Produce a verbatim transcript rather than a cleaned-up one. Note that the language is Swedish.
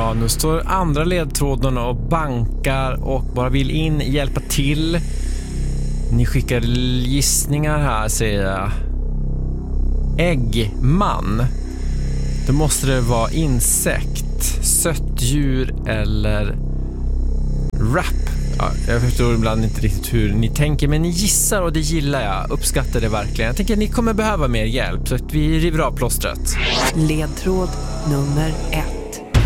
Ja, nu står andra ledtrådarna och bankar och bara vill in, hjälpa till. Ni skickar gissningar här, säger jag. Äggman. Då måste det vara insekt, sött djur eller rap. Ja, jag förstår ibland inte riktigt hur ni tänker, men ni gissar och det gillar jag. Uppskattar det verkligen. Jag tänker att ni kommer behöva mer hjälp, så att vi river av plåstret. Ledtråd nummer ett.